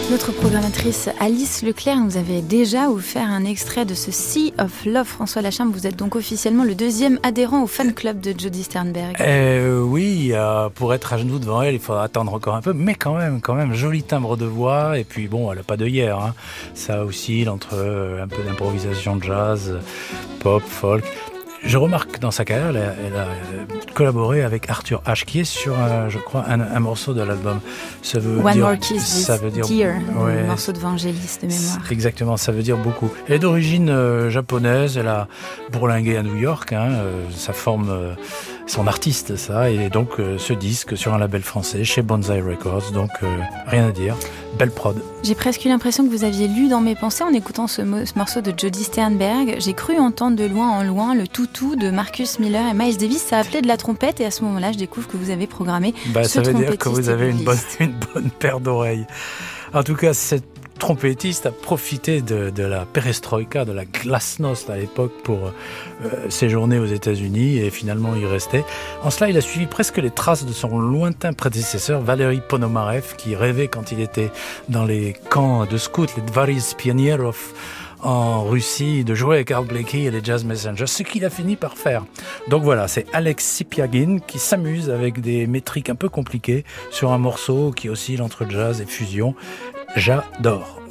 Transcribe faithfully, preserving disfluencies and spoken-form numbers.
Notre programmatrice Alice Leclerc nous avait déjà offert un extrait de ce Sea of Love. François Lachambe, vous êtes donc officiellement le deuxième adhérent au fan club de Jody Sternberg. Euh, oui, euh, pour être à genoux devant elle, il faudra attendre encore un peu, mais quand même, quand même, joli timbre de voix. Et puis bon, elle n'a pas de hier, hein. Ça oscille entre euh, un peu d'improvisation jazz, pop, folk. Je remarque dans sa carrière, elle a, elle a collaboré avec Arthur Ashe, qui est sur, un, je crois, un, un morceau de l'album. Ça veut One dire, More Kiss ça veut dire, Dear, ouais, un morceau de Vangelis de mémoire. Exactement, ça veut dire beaucoup. Elle est d'origine euh, japonaise, elle a bourlingué à New York, hein, euh, ça forme euh, son artiste, ça, et donc euh, ce disque sur un label français, chez Banzai Records, donc euh, rien à dire, belle prod. J'ai presque eu l'impression que vous aviez lu dans mes pensées en écoutant ce, mo- ce morceau de Jody Sternberg. J'ai cru entendre de loin en loin le toutou de Marcus Miller et Miles Davis. Ça appelait de la trompette et à ce moment-là, je découvre que vous avez programmé bah, ce ça veut dire que vous avez une bonne, trompettiste. une bonne paire d'oreilles. En tout cas, cette trompettiste a profité de, de la perestroïka, de la glasnost à l'époque pour euh, séjourner aux États-Unis et finalement y rester. En cela, il a suivi presque les traces de son lointain prédécesseur, Valery Ponomarev, qui rêvait quand il était dans les camps de scouts, les Dvaris Pionierov, en Russie, de jouer avec Art Blakey et les Jazz Messengers, ce qu'il a fini par faire. Donc voilà, c'est Alex Sipiagin qui s'amuse avec des métriques un peu compliquées sur un morceau qui oscille entre jazz et fusion. J'adore.